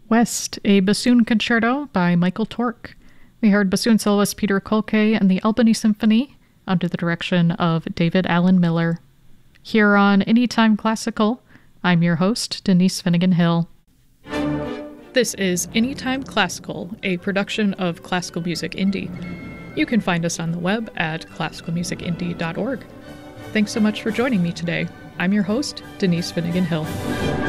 West, a bassoon concerto by Michael Tork. We heard bassoon soloist Peter Kolke and the Albany Symphony under the direction of David Allen Miller. Here on Anytime Classical, I'm your host, Denise Finnegan Hill. This is Anytime Classical, a production of Classical Music Indie. You can find us on the web at classicalmusicindie.org. Thanks so much for joining me today. I'm your host, Denise Finnegan Hill.